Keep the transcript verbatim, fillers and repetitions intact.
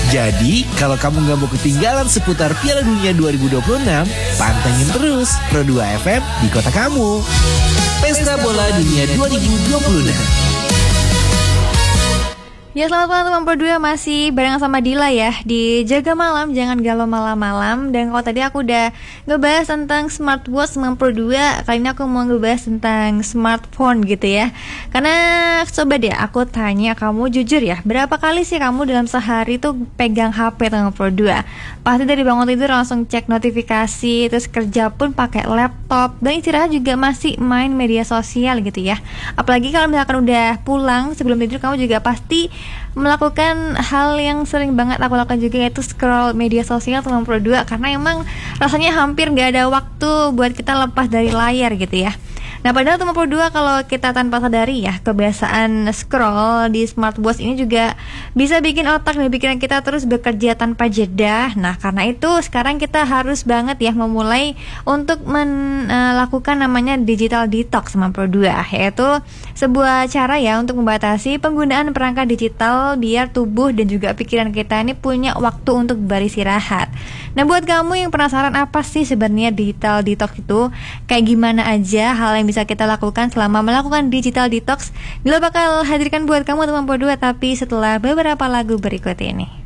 Jadi, kalau kamu nggak mau ketinggalan seputar Piala Dunia dua ribu dua puluh enam, pantengin terus Pro dua F M di kota kamu. Pesta Bola Dunia dua ribu dua puluh enam. Ya, selamat malam teman Pro dua, masih bareng sama Dila ya di Jaga Malam, jangan galau malam-malam. Dan kalau tadi aku udah ngebahas tentang smartwatch teman Pro dua, kali ini aku mau ngebahas tentang smartphone gitu ya. Karena coba deh aku tanya kamu jujur ya, berapa kali sih kamu dalam sehari tuh pegang H P teman Pro dua? Pasti dari bangun tidur langsung cek notifikasi, terus kerja pun pakai laptop, dan istirahat juga masih main media sosial gitu ya. Apalagi kalau misalkan udah pulang sebelum tidur, kamu juga pasti melakukan hal yang sering banget aku lakukan juga, yaitu scroll media sosial teman Pro dua, karena emang rasanya hampir gak ada waktu buat kita lepas dari layar gitu ya. Nah, padahal teman Pro dua, kalau kita tanpa sadari ya, kebiasaan scroll di smartwatch ini juga bisa bikin otak dan pikiran kita terus bekerja tanpa jeda. Nah, karena itu sekarang kita harus banget ya memulai untuk melakukan namanya digital detox teman Pro dua, yaitu sebuah cara ya untuk membatasi penggunaan perangkat digital biar tubuh dan juga pikiran kita ini punya waktu untuk beristirahat. Nah, buat kamu yang penasaran apa sih sebenarnya digital detox itu, kayak gimana aja hal yang bisa kita lakukan selama melakukan digital detox, Dila bakal hadirkan buat kamu teman Pro dua, tapi setelah beberapa lagu berikut ini.